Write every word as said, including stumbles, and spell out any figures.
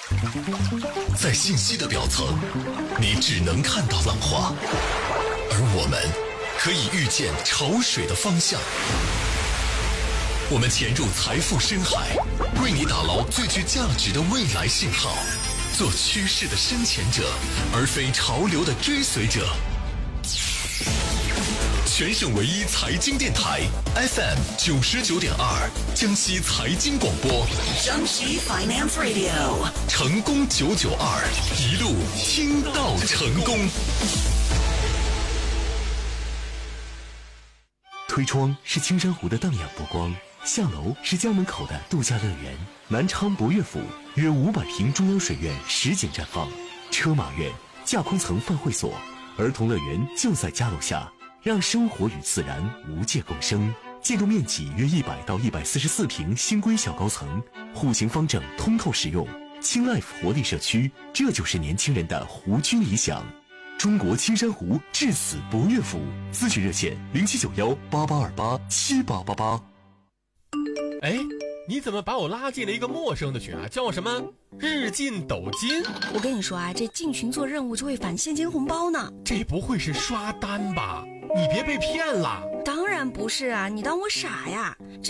在信息的表层，你只能看到浪花，而我们可以预见潮水的方向。我们潜入财富深海，为你打捞最具价值的未来信号，做趋势的深潜者，而非潮流的追随者。全省唯一财经电台 F M 九十九点二，江西财经广播， 江西 Finance Radio， 成功九九二，一路听到成功。 推窗是青山湖的荡漾波光，下楼是家门口的度假乐园。南昌博悦府约五百平中央水院实景绽放，车马院、架空层饭会所、儿童乐园就在家楼下，让生活与自然无界共生。建筑面积约一百到一百四十四平，新规小高层，户型方正，通透实用。青 Life 活力社区，这就是年轻人的湖居理想。中国青山湖至此博悦府，咨询热线零七九幺八八二八七八八八。 哎，你怎么把我拉进了一个陌生的群啊？叫我什么日进斗金？ 我跟你说啊，这进群做任务就会返现金红包呢。 这不会是刷单吧？你别被骗了。 当然不是啊，你当我傻呀？